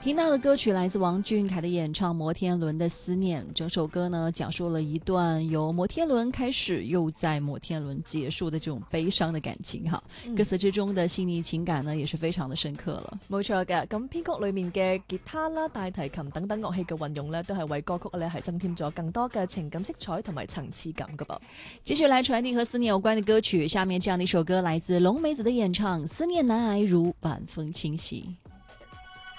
听到的歌曲来自王俊凯的演唱《摩天轮的思念》，整首歌呢讲述了一段由摩天輪開始又在摩天輪結束的這種悲傷的感情哈。歌詞之中的細膩情感呢也是非常的深刻了。 冇錯嘅，咁編曲裏面嘅吉他啦、大提琴等等樂器嘅運用呢，都係為歌曲呢係增添咗更多嘅情感色彩同埋層次感噶噃。 繼續來傳遞和思念有關的歌曲，下面這樣的一首歌來自龍梅子的演唱《思念難挨如晚風侵襲》。